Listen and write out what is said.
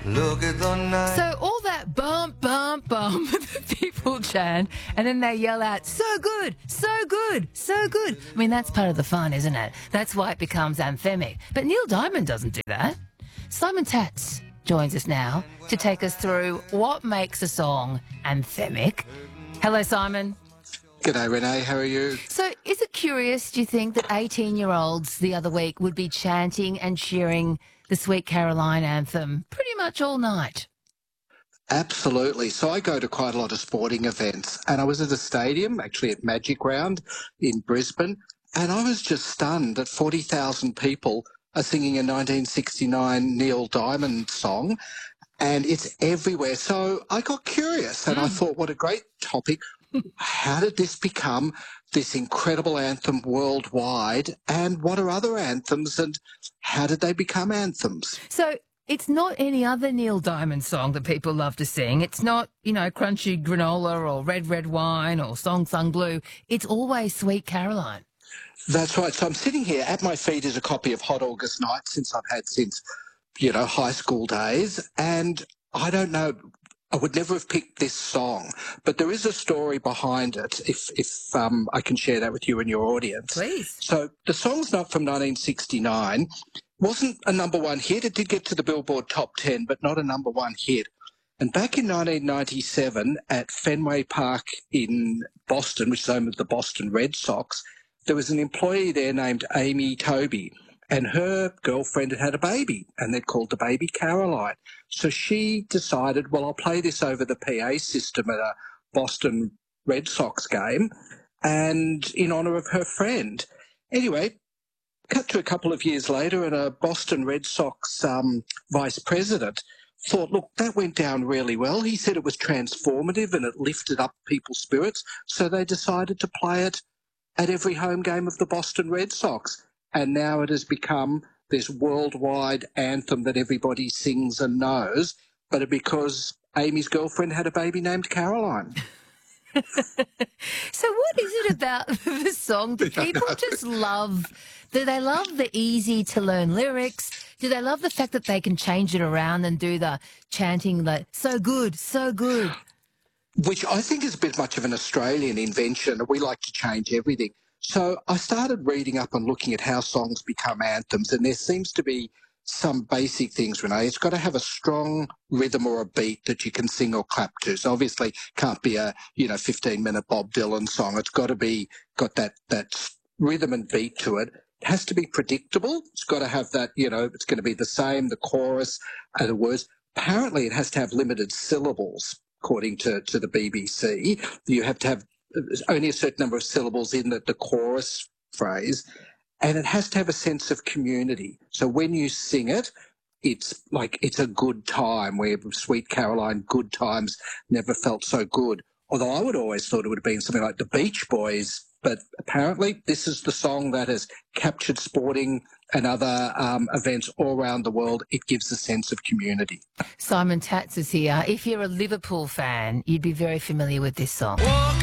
Look at the night. So all that bump, bump, bump, the people chant, and then they yell out, so good, so good, so good. I mean, that's part of the fun, isn't it? That's why it becomes anthemic. But Neil Diamond doesn't do that. Simon Tatz joins us now to take us through what makes a song anthemic. Hello, Simon. G'day, Renee. How are you? So is it curious, do you think, that 18-year-olds the other week would be chanting and cheering the Sweet Caroline anthem pretty much all night? Absolutely. So I go to quite a lot of sporting events, and I was at a stadium, actually at Magic Round in Brisbane, and I was just stunned that 40,000 people are singing a 1969 Neil Diamond song, and it's everywhere. So I got curious, and I thought, what a great topic. How did this become this incredible anthem worldwide, and what are other anthems, and how did they become anthems? So it's not any other Neil Diamond song that people love to sing. It's not, Crunchy Granola or Red, Red Wine or Song Sung Blue. It's always Sweet Caroline. That's right. So I'm sitting here. At my feet is a copy of Hot August Night since high school days. And I don't know, I would never have picked this song, but there is a story behind it, if I can share that with you and your audience. Please. So the song's not from 1969. Wasn't a number one hit. It did get to the Billboard Top 10, but not a number one hit. And back in 1997 at Fenway Park in Boston, which is home of the Boston Red Sox, there was an employee there named Amy Toby, and her girlfriend had a baby, and they'd called the baby Caroline. So she decided, well, I'll play this over the PA system at a Boston Red Sox game, and in honour of her friend. Anyway, cut to a couple of years later, and a Boston Red Sox vice president thought, look, that went down really well. He said it was transformative and it lifted up people's spirits, so they decided to play it at every home game of the Boston Red Sox. And now it has become this worldwide anthem that everybody sings and knows, but because Amy's girlfriend had a baby named Caroline. So what is it about the song? Do people just love? Do they love the easy-to-learn lyrics? Do they love the fact that they can change it around and do the chanting, like, so good, so good? Which I think is a bit much of an Australian invention. We like to change everything. So I started reading up and looking at how songs become anthems, and there seems to be some basic things, Renee. It's got to have a strong rhythm or a beat that you can sing or clap to. So obviously can't be a 15-minute Bob Dylan song. It's got to be got that rhythm and beat to it. It has to be predictable. It's got to have that, it's going to be the same, the chorus and the words. Apparently it has to have limited syllables, according to the BBC. You have to have only a certain number of syllables in the chorus phrase, and it has to have a sense of community. So when you sing it, it's like it's a good time, where Sweet Caroline, good times, never felt so good. Although I would always thought it would have been something like the Beach Boys, but apparently this is the song that has captured sporting and other events all around the world. It gives a sense of community. Simon Tatz is here. If you're a Liverpool fan, you'd be very familiar with this song. Walk